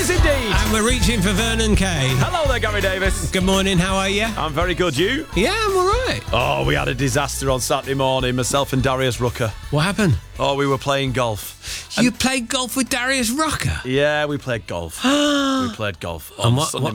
is indeed. And we're reaching for Vernon Kay. Hello there, Gary Davis. Good morning, how are you? I'm very good, you? Yeah, I'm all right. Oh, we had a disaster on Saturday morning, myself and Darius Rucker. What happened? Oh, we were playing golf. You played golf with Darius Rucker? Yeah, we played golf. We played golf on And Sunday